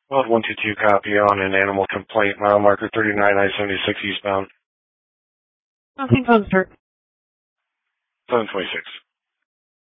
Well, 122 copy on an animal complaint, mile marker 39, I-76 eastbound. Nothing on, sir. 726.